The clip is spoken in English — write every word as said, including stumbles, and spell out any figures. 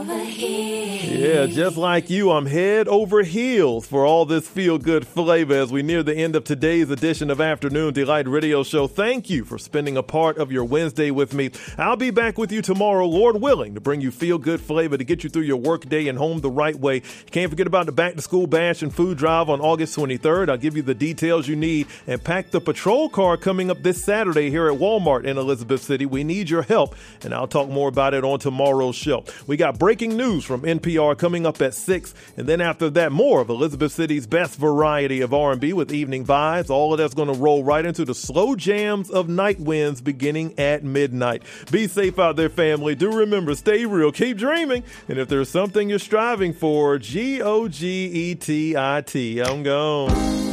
Yeah, just like you, I'm head over heels for all this feel-good flavor as we near the end of today's edition of Afternoon Delight Radio Show. Thank you for spending a part of your Wednesday with me. I'll be back with you tomorrow, Lord willing, to bring you feel-good flavor to get you through your workday and home the right way. Can't forget about the back-to-school bash and food drive on August twenty-third. I'll give you the details you need and pack the patrol car coming up this Saturday here at Walmart in Elizabeth City. We need your help, and I'll talk more about it on tomorrow's show. We got breaking news from N P R coming up at six, and then after that, more of Elizabeth City's best variety of R and B with evening vibes. All of that's going to roll right into the slow jams of Night Winds beginning at midnight. Be safe out there, family. Do remember, stay real, keep dreaming, and if there's something you're striving for, G O G E T I T. I'm gone.